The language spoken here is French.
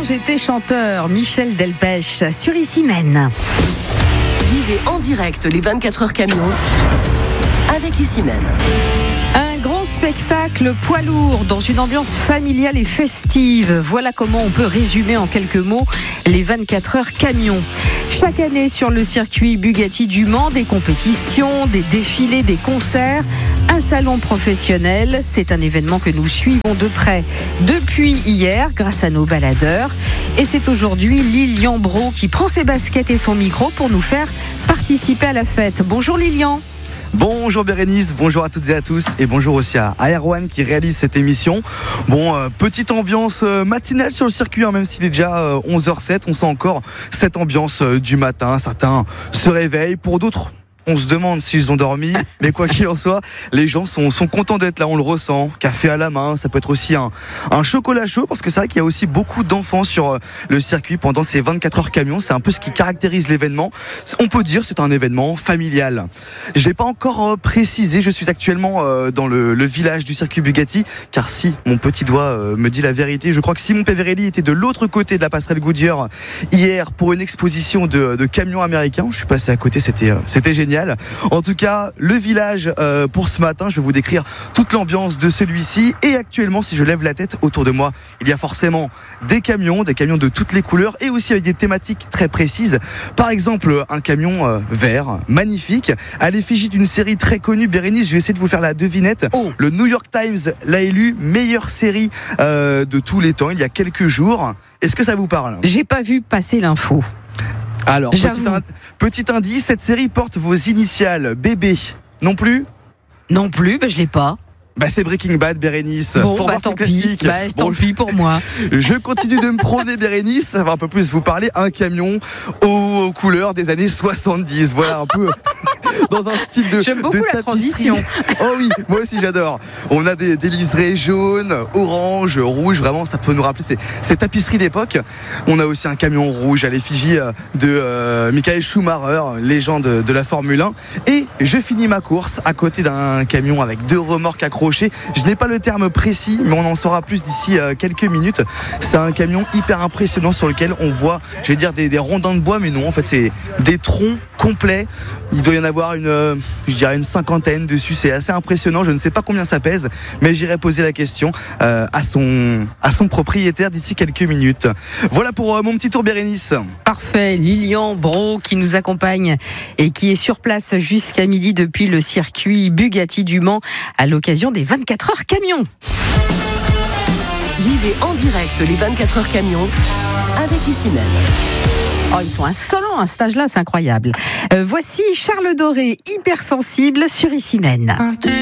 j'étais chanteur, Michel Delpech sur Issy-Mène. Vivez en direct les 24 heures camions avec Issy-Mène. Un grand spectacle poids lourd dans une ambiance familiale et festive. Voilà comment on peut résumer en quelques mots les 24 heures camions. Chaque année sur le circuit Bugatti du Mans, des compétitions, des défilés, des concerts, un salon professionnel. C'est un événement que nous suivons de près depuis hier grâce à nos baladeurs. Et c'est aujourd'hui Lilian Brault qui prend ses baskets et son micro pour nous faire participer à la fête. Bonjour Lilian. Bonjour Bérénice, bonjour à toutes et à tous et bonjour aussi à Erwan qui réalise cette émission. Petite ambiance matinale sur le circuit, même s'il est déjà 11h07, on sent encore cette ambiance du matin. Certains se réveillent, pour d'autres on se demande s'ils ont dormi, mais quoi qu'il en soit, les gens sont contents d'être là, on le ressent. Café à la main, ça peut être aussi un chocolat chaud, parce que c'est vrai qu'il y a aussi beaucoup d'enfants sur le circuit pendant ces 24 heures camions. C'est un peu ce qui caractérise l'événement. On peut dire c'est un événement familial. Je l'ai pas encore précisé, je suis actuellement dans le village du circuit Bugatti, car si mon petit doigt me dit la vérité, je crois que Simon Peverelli était de l'autre côté de la passerelle Goodyear hier pour une exposition de camions américains. Je suis passé à côté, c'était génial. En tout cas, le village pour ce matin, je vais vous décrire toute l'ambiance de celui-ci. Et actuellement, si je lève la tête autour de moi, il y a forcément des camions de toutes les couleurs et aussi avec des thématiques très précises. Par exemple, un camion vert, magnifique, à l'effigie d'une série très connue. Bérénice, je vais essayer de vous faire la devinette. Le New York Times l'a élu meilleure série de tous les temps il y a quelques jours. Est-ce que ça vous parle ? J'ai pas vu passer l'info. Alors, petit indice, cette série porte vos initiales. BB, non plus ? Non plus, je l'ai pas. C'est Breaking Bad, Bérénice. Tant pis. Tant pis pour moi. Je continue de me promener, Bérénice. Ça va un peu plus vous parler. Un camion aux couleurs des années 70. Voilà un peu dans un style de J'aime beaucoup la transition. Oh oui, moi aussi j'adore. On a des liserés jaunes, orange, rouge. Vraiment, ça peut nous rappeler ces tapisseries d'époque. On a aussi un camion rouge à l'effigie de Michael Schumacher, légende de la Formule 1. Et je finis ma course à côté d'un camion avec 2 remorques accrochées. Je n'ai pas le terme précis, mais on en saura plus d'ici quelques minutes. C'est un camion hyper impressionnant sur lequel on voit, je vais dire, des rondins de bois, mais non, en fait, c'est des troncs complets. Il doit y en avoir une cinquantaine dessus. C'est assez impressionnant. Je ne sais pas combien ça pèse, mais j'irai poser la question à son propriétaire d'ici quelques minutes. Voilà pour mon petit tour, Bérénice. Parfait. Lilian Brault qui nous accompagne et qui est sur place jusqu'à midi depuis le circuit Bugatti du Mans à l'occasion des 24 heures camions. Vivez en direct les 24 heures camions avec Issy-Mène. Oh, ils sont insolents à cet âge-là, c'est incroyable. Voici Charles Doré, hypersensible sur Issy-Mène.